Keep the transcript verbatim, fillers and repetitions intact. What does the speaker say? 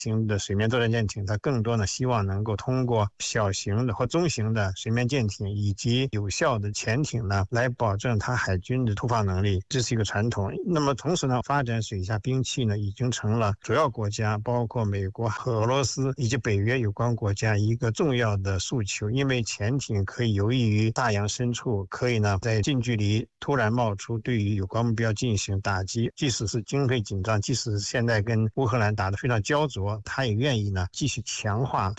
型的水面作战舰艇，它更多呢希望能够通过小型的或中型的水面舰艇以及有效的潜艇呢，来保证它海军的突防能力，这是一个传统。那么同时呢，发展水下兵器呢，已经成了主要国家，包括美国和俄罗斯以及北约有关国家一个重要的诉求，因为潜艇可以游弋于大洋深处，可以呢在近距离突然冒出，对于有关目标进行打击。即使是经费紧张，即使现在跟乌克兰打得非常焦灼，他也愿意呢继续强化